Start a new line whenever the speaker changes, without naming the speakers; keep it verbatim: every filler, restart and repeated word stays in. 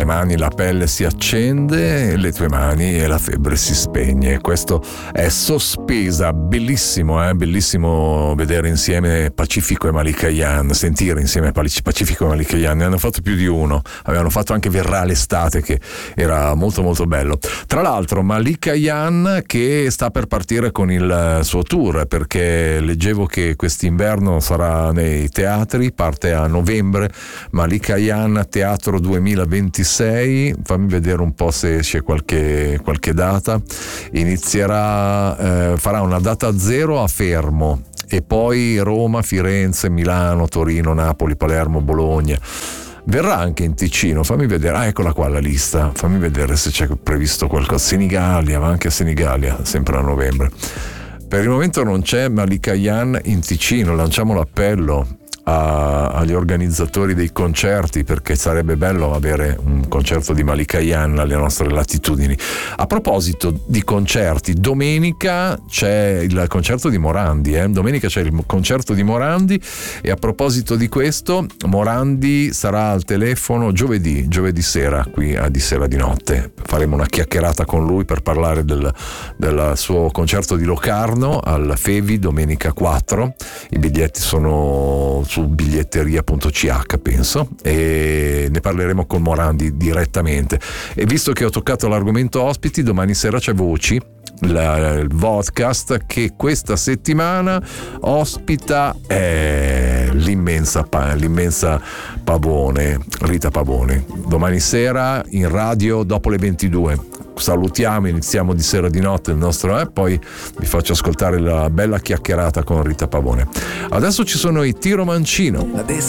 mani la pelle si accende, le tue mani e la febbre si spegne. Questo è Sospesa, bellissimo, eh? Bellissimo vedere insieme Pacifico e Malika Ayane, sentire insieme Pacifico e Malika Ayane. Ne hanno fatto più di uno, avevano fatto anche Verrà l'estate, che era molto molto bello. Tra l'altro Malika Ayane che sta per partire con il suo tour, perché leggevo che quest'inverno sarà nei teatri, parte a novembre. Malika Ayane Teatro duemilaventisei, fammi vedere un po' se c'è qualche, qualche data. Inizierà, eh, farà una data zero a Fermo e poi Roma, Firenze, Milano, Torino, Napoli, Palermo, Bologna. Verrà anche in Ticino, fammi vedere, ah eccola qua la lista, fammi vedere se c'è previsto qualcosa. Senigallia, va anche a Senigallia, sempre a novembre. Per il momento non c'è Malika Ayane in Ticino, lanciamo l'appello a, agli organizzatori dei concerti, perché sarebbe bello avere un concerto di Malika Ayane alle nostre latitudini. A proposito di concerti, domenica c'è il concerto di Morandi, eh? domenica c'è il concerto di Morandi, e a proposito di questo, Morandi sarà al telefono giovedì, giovedì sera qui a Di Sera di Notte. Faremo una chiacchierata con lui per parlare del, del suo concerto di Locarno al Fevi domenica quattro. I biglietti sono su biglietteria punto c h, penso, e ne parleremo con Morandi direttamente. E visto che ho toccato l'argomento ospiti, domani sera c'è Voci, la, il podcast che questa settimana ospita eh, l'immensa, l'immensa Pavone, Rita Pavone, domani sera in radio dopo le ventidue. Salutiamo, iniziamo Di Sera di Notte il nostro, eh, poi vi faccio ascoltare la bella chiacchierata con Rita Pavone. Adesso ci sono i Tiro Mancino.